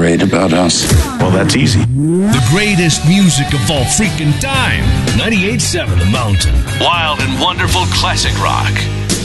great about us? Well, that's easy. The greatest music of all freaking time. 98.7 The Mountain. Wild and wonderful classic rock.